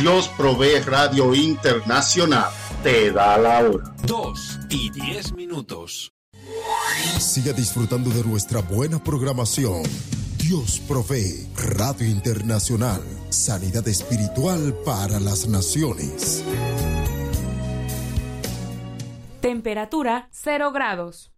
Dios Provee Radio Internacional te da la hora. 2:10. Siga disfrutando de nuestra buena programación. Dios Provee Radio Internacional. Sanidad espiritual para las naciones. Temperatura 0 grados.